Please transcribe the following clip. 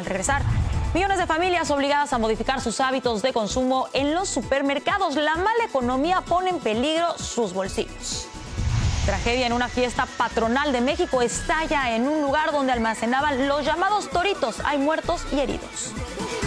regresar. Millones de familias obligadas a modificar sus hábitos de consumo en los supermercados. La mala economía pone en peligro sus bolsillos. Tragedia en una fiesta patronal de México. Estalla en un lugar donde almacenaban los llamados toritos. Hay muertos y heridos.